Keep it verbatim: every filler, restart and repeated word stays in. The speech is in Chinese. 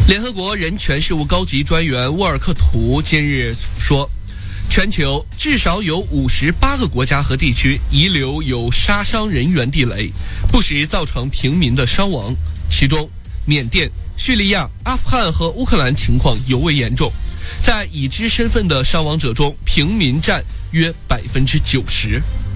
联合国人权事务高级专员沃尔克图今日说，全球至少有五十八个国家和地区遗留有杀伤人员地雷，不时造成平民的伤亡，其中缅甸、叙利亚、阿富汗和乌克兰情况尤为严重。在已知身份的伤亡者中，平民占约百分之九十。